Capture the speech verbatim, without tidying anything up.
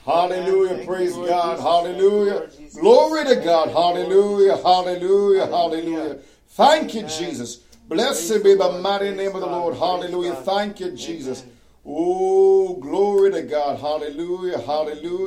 Hallelujah. Praise God. Hallelujah. Glory to God. Hallelujah. Hallelujah. Hallelujah. Thank you, Jesus. Blessed be the mighty name of the Lord. Hallelujah. Thank you, Jesus. Oh, glory to God. Hallelujah. Hallelujah.